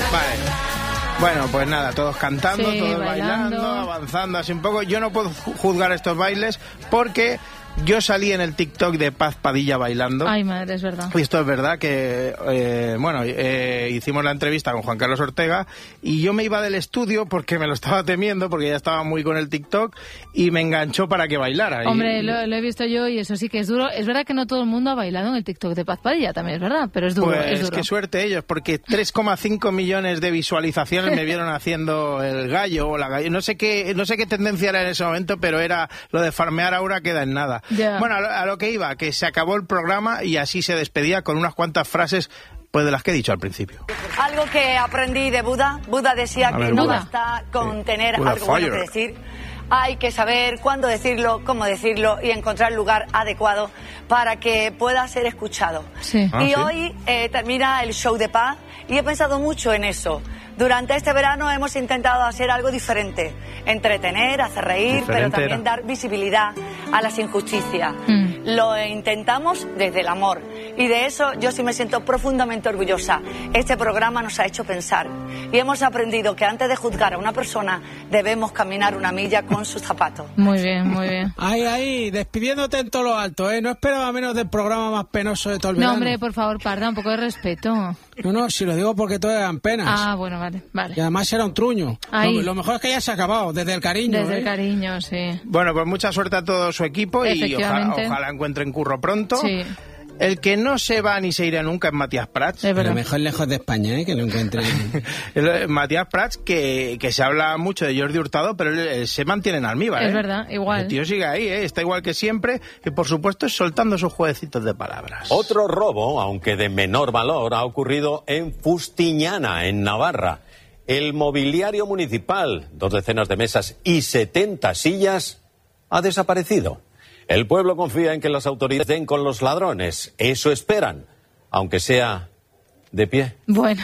Vale. Bueno, pues nada, todos cantando, Sí, todos bailando, avanzando así un poco. Yo no puedo juzgar estos bailes porque yo salí en el TikTok de Paz Padilla bailando. Ay, madre, es verdad. Y esto es verdad que, hicimos la entrevista con Juan Carlos Ortega y yo me iba del estudio porque me lo estaba temiendo, porque ya estaba muy con el TikTok y me enganchó para que bailara. Hombre, lo he visto yo y eso sí que es duro. Es verdad que no todo el mundo ha bailado en el TikTok de Paz Padilla, también es verdad, pero es duro, pues es duro. Qué suerte ellos, porque 3,5 millones de visualizaciones me vieron haciendo el gallo o la gallo. No sé qué tendencia era en ese momento, pero era lo de farmear ahora queda en nada. Yeah. Bueno, a lo que iba, que se acabó el programa y así se despedía con unas cuantas frases, pues de las que he dicho al principio. Algo que aprendí de Buda. Buda decía que no basta con tener algo bueno que decir. Hay que saber cuándo decirlo, cómo decirlo y encontrar el lugar adecuado para que pueda ser escuchado. Sí. Y hoy termina el show de Paz y he pensado mucho en eso. Durante este verano hemos intentado hacer algo diferente, entretener, hacer reír, pero también dar visibilidad a las injusticias. Lo intentamos desde el amor y de eso yo sí me siento profundamente orgullosa. Este programa nos ha hecho pensar y hemos aprendido que antes de juzgar a una persona debemos caminar una milla con sus zapatos. Muy bien, muy bien. Ahí, despidiéndote en todo lo alto, ¿eh? No esperaba menos del programa más penoso de todo el verano. No, hombre, por favor, Parda, un poco de respeto. No, si lo digo porque todos eran penas. Ah, bueno, vale. Y además era un truño. Lo mejor es que ya se ha acabado, desde el cariño. Desde el cariño, sí. Bueno, pues mucha suerte a todo su equipo y ojalá encuentren curro pronto. Sí. El que no se va ni se irá nunca es Matías Prats. Es verdad. Mejor lejos de España, que lo encuentre. Matías Prats, que se habla mucho de Jordi Hurtado, pero él se mantiene en almíbar. Es verdad, igual. El tío sigue ahí, está igual que siempre, y por supuesto soltando sus jueguecitos de palabras. Otro robo, aunque de menor valor, ha ocurrido en Fustiñana, en Navarra. El mobiliario municipal, 2 decenas de mesas y 70 sillas, ha desaparecido. El pueblo confía en que las autoridades den con los ladrones. Eso esperan, aunque sea de pie. Bueno.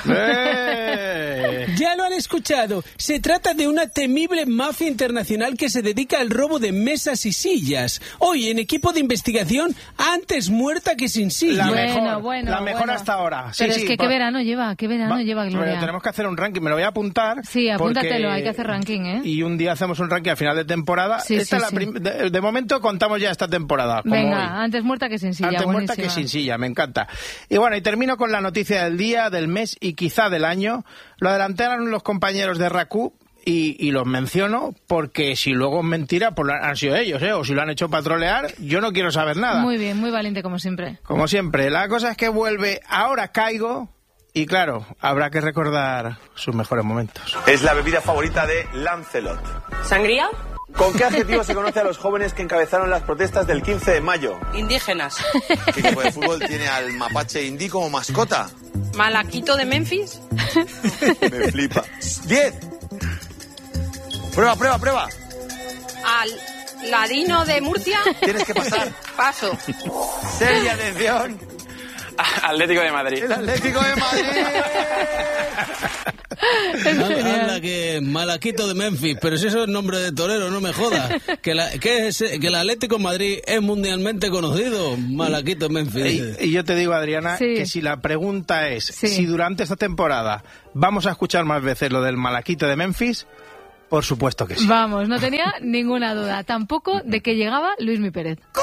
Ya lo han escuchado. Se trata de una temible mafia internacional que se dedica al robo de mesas y sillas. Hoy, en equipo de investigación, antes muerta que sin silla. La mejor hasta ahora. Pero es que qué verano lleva, Gloria. Bueno, tenemos que hacer un ranking, me lo voy a apuntar. Sí, apúntatelo, hay que hacer ranking, ¿eh? Y un día hacemos un ranking a final de temporada. De momento contamos ya esta temporada. Venga, hoy. Antes muerta que sin silla. Antes muerta que sin silla, me encanta. Y bueno, y termino con la noticia del día, del mes y quizá del año. Lo adelantaron los compañeros de RACU y los menciono porque si luego es mentira, pues han sido ellos, o si lo han hecho patrolear, yo no quiero saber nada. Muy bien, muy valiente como siempre. Como siempre, la cosa es que vuelve Ahora Caigo y claro, habrá que recordar sus mejores momentos. Es la bebida favorita de Lancelot. ¿Sangría? ¿Con qué adjetivo se conoce a los jóvenes que encabezaron las protestas del 15 de mayo? Indígenas. ¿Qué equipo de fútbol tiene al mapache indí como mascota? ¿Malaquito de Memphis? Me flipa. 10. Prueba. ¿Al ladino de Murcia? Tienes que pasar. Paso. Seria atención. Atlético de Madrid. El Atlético de Madrid. Anda que Malaquito de Memphis, pero si eso es nombre de torero, no me jodas. Que el Atlético de Madrid es mundialmente conocido, Malaquito de Memphis. Y yo te digo, Adriana, que si la pregunta es si durante esta temporada vamos a escuchar más veces lo del Malaquito de Memphis, por supuesto que sí. Vamos, no tenía ninguna duda. Tampoco de que llegaba Luismi Pérez.